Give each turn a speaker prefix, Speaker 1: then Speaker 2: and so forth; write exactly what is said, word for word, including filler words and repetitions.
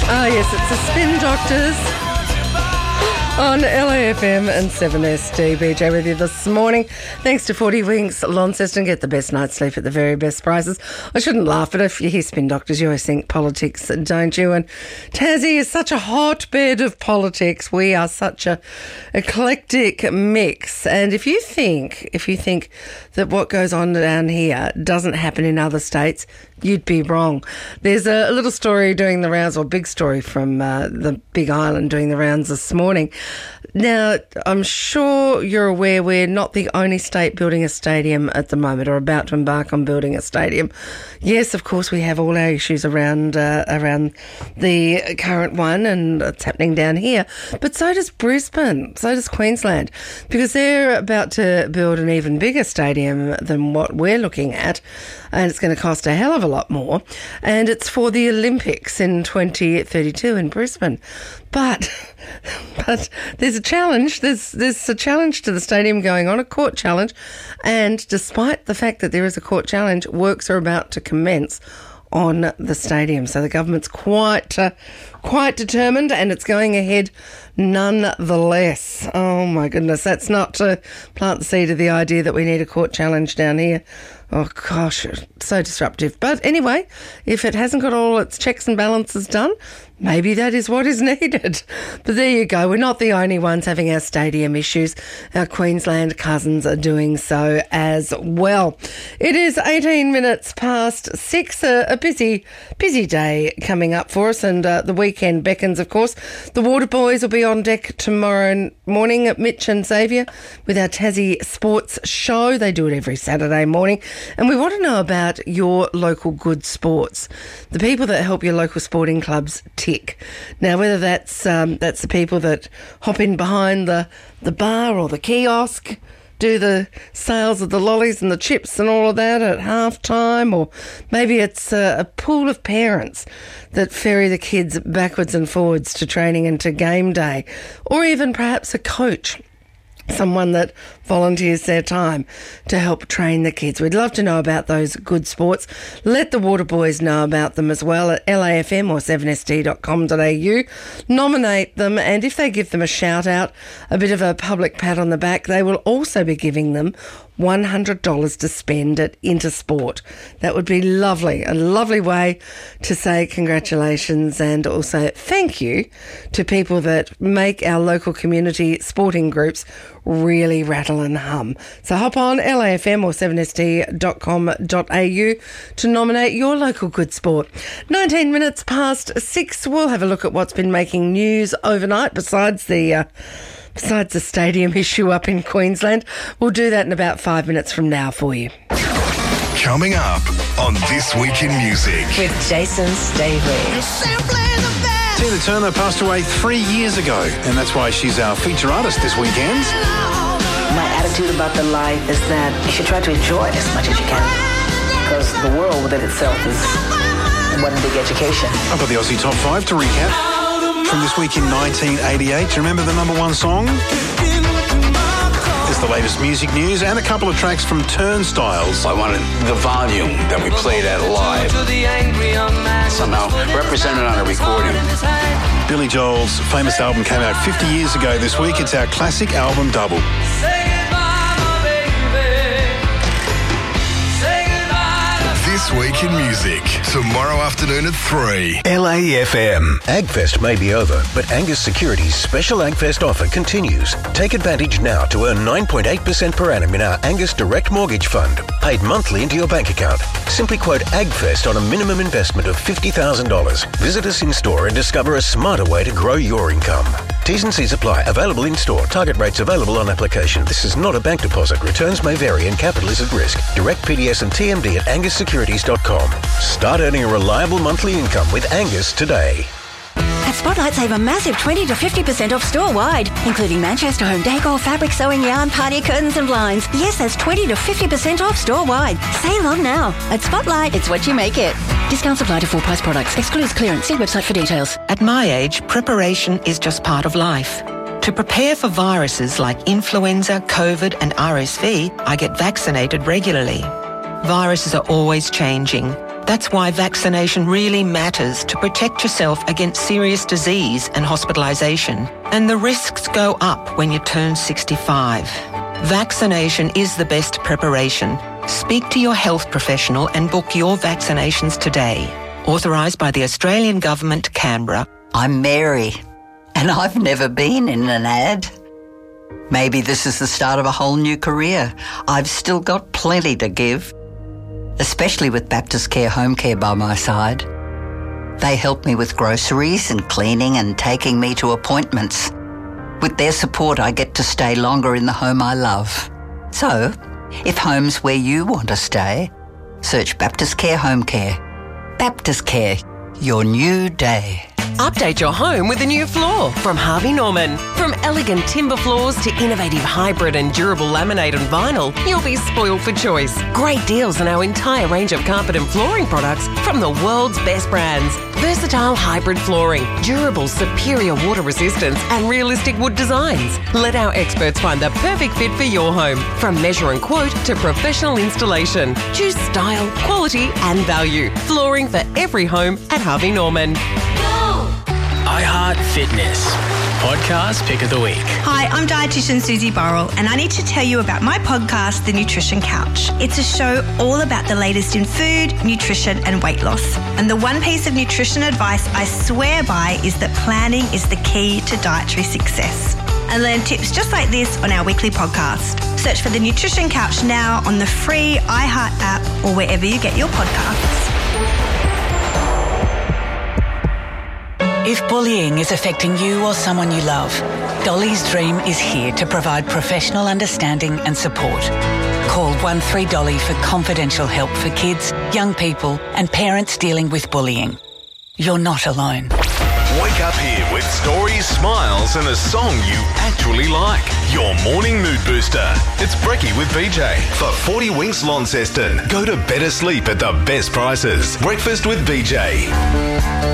Speaker 1: Ah, yes, it's the Spin Doctors on L A F M and seven S D. B J with you this morning. Thanks to forty Winks Launceston. Get the best night's sleep at the very best prices. I shouldn't laugh, but if you hear Spin Doctors, you always think politics, don't you? And Tassie is such a hotbed of politics. We are such a eclectic mix. And if you think, if you think that what goes on down here doesn't happen in other states, you'd be wrong. There's a, a little story doing the rounds, or big story from uh, the Big Island doing the rounds this morning. Now, I'm sure you're aware we're not the only state building a stadium at the moment, or about to embark on building a stadium. Yes, of course, we have all our issues around uh, around the current one, and it's happening down here. But so does Brisbane, so does Queensland, because they're about to build an even bigger stadium than what we're looking at, and it's going to cost a hell of a lot more. And it's for the Olympics in twenty thirty-two in Brisbane. But but there's a challenge. There's there's a challenge to the stadium going on, a court challenge. And despite the fact that there is a court challenge, works are about to commence on the stadium. So the government's quite uh, quite determined, and it's going ahead nonetheless. Oh my goodness, that's not to plant the seed of the idea that we need a court challenge down here. Oh gosh, so disruptive. But anyway, if it hasn't got all its checks and balances done, maybe that is what is needed. But there you go. We're not the only ones having our stadium issues. Our Queensland cousins are doing so as well. It is eighteen minutes past six. A, a busy, busy day coming up for us, and uh, the weekend beckons, of course. The Water Boys will be on deck tomorrow morning at Mitch and Xavier with our Tassie Sports Show. They do it every Saturday morning. And we want to know about your local good sports, the people that help your local sporting clubs tick. Now, whether that's um, that's the people that hop in behind the, the bar or the kiosk, do the sales of the lollies and the chips and all of that at half time, or maybe it's a, a pool of parents that ferry the kids backwards and forwards to training and to game day, or even perhaps a coach, someone that volunteers their time to help train the kids. We'd love to know about those good sports. Let the Water Boys know about them as well at L A F M or seven S D dot com dot A U. Nominate them, and if they give them a shout out, a bit of a public pat on the back, they will also be giving them one hundred dollars to spend at Intersport. That would be lovely, a lovely way to say congratulations and also thank you to people that make our local community sporting groups really rattle and hum. So hop on L A F M or seven S D dot com dot A U to nominate your local good sport. nineteen minutes past six. We'll have a look at what's been making news overnight besides the uh, besides the stadium issue up in Queensland. We'll do that in about five minutes from now for you.
Speaker 2: Coming up on This Week in Music
Speaker 3: with Jason Stavely.
Speaker 4: Tina Turner passed away three years ago, and that's why she's our feature artist this weekend.
Speaker 5: My attitude about the life is that you should try to enjoy it as much as you can, because the world within itself is one big education.
Speaker 4: I've got the Aussie Top five to recap from this week in nineteen eighty-eight. Do you remember the number one song? It's the latest music news and a couple of tracks from Turnstiles.
Speaker 6: I wanted the volume that we played at live somehow represented on a recording.
Speaker 4: Billy Joel's famous album came out fifty years ago this week. It's our classic album double.
Speaker 2: This Week in Music, tomorrow afternoon at three.
Speaker 7: L A F M. AgFest may be over, but Angus Securities' special AgFest offer continues. Take advantage now to earn nine point eight percent per annum in our Angus Direct Mortgage Fund, paid monthly into your bank account. Simply quote AgFest on a minimum investment of fifty thousand dollars. Visit us in store and discover a smarter way to grow your income. T's and C's apply. Available in store. Target rates available on application. This is not a bank deposit. Returns may vary and capital is at risk. Direct P D S and T M D at angus securities dot com. Start earning a reliable monthly income with Angus today.
Speaker 8: At Spotlight, save a massive twenty to fifty percent off store-wide, including Manchester home decor, fabric, sewing, yarn, party curtains and blinds. Yes, that's twenty to fifty percent off store-wide. Save on now. At Spotlight, it's what you make it. Discounts apply to full-price products. Excludes clearance. See website for details.
Speaker 9: At my age, preparation is just part of life. To prepare for viruses like influenza, COVID and R S V, I get vaccinated regularly. Viruses are always changing. That's why vaccination really matters to protect yourself against serious disease and hospitalisation. And the risks go up when you turn sixty-five. Vaccination is the best preparation. Speak to your health professional and book your vaccinations today. Authorised by the Australian Government, Canberra.
Speaker 10: I'm Mary, and I've never been in an ad. Maybe this is the start of a whole new career. I've still got plenty to give, especially with Baptist Care Home Care by my side. They help me with groceries and cleaning and taking me to appointments. With their support, I get to stay longer in the home I love. So, if home's where you want to stay, search Baptist Care Home Care. Baptist Care, your new day.
Speaker 11: Update your home with a new floor from Harvey Norman. From elegant timber floors to innovative hybrid and durable laminate and vinyl, you'll be spoiled for choice. Great deals on our entire range of carpet and flooring products from the world's best brands. Versatile hybrid flooring, durable superior water resistance and realistic wood designs. Let our experts find the perfect fit for your home. From measure and quote to professional installation. Choose style, quality and value. Flooring for every home at Harvey Norman.
Speaker 12: iHeart Fitness podcast pick of the week.
Speaker 13: Hi, I'm dietitian Susie Burrell, and I need to tell you about my podcast, The Nutrition Couch. It's a show all about the latest in food, nutrition, and weight loss. And the one piece of nutrition advice I swear by is that planning is the key to dietary success. And learn tips just like this on our weekly podcast. Search for The Nutrition Couch now on the free iHeart app or wherever you get your podcasts.
Speaker 14: If bullying is affecting you or someone you love, Dolly's Dream is here to provide professional understanding and support. Call one three Dolly for confidential help for kids, young people and parents dealing with bullying. You're not alone.
Speaker 2: Wake up here with stories, smiles and a song you actually like. Your morning mood booster. It's Brekkie with B J. For forty Winks Launceston. Go to better sleep at the best prices. Breakfast with B J.